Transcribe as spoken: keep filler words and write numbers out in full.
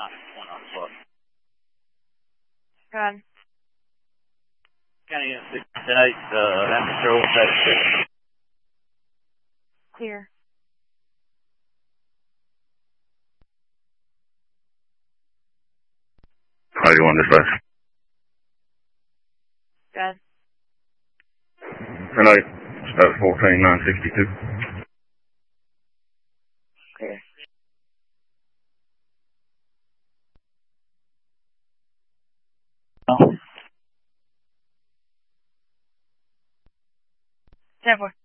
One on foot. Go ahead. County six ten eight, uh, that patrol, that's Clear. How do you want this bus? Go ahead. ten eight, about fourteen nine sixty-two. Clear. Oh. ten four.